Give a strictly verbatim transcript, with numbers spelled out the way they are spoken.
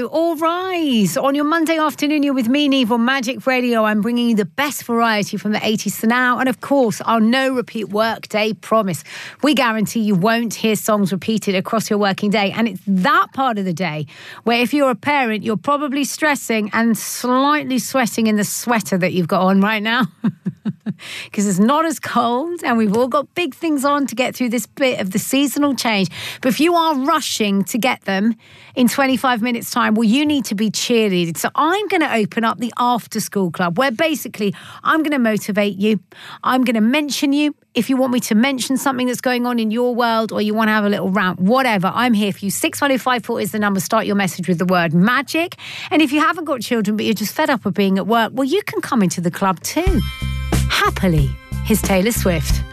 So, all rise. On your Monday afternoon, you're with me, Neve, on Magic Radio. I'm bringing you the best variety from the eighties to now. And, of course, our no-repeat workday promise. We guarantee you won't hear songs repeated across your working day. And it's that part of the day where if you're a parent, you're probably stressing and slightly sweating in the sweater that you've got on right now. Because it's not as cold and we've all got big things on to get through this bit of the seasonal change. But if you are rushing to get them in twenty-five minutes time, well, you need to be cheerleaded. So I'm going to open up the after school club where basically I'm going to motivate you. I'm going to mention you. If you want me to mention something that's going on in your world or you want to have a little rant, whatever, I'm here for you. six one oh five four is the number. Start your message with the word magic. And if you haven't got children but you're just fed up of being at work, well, you can come into the club too. Happily, here's Taylor Swift.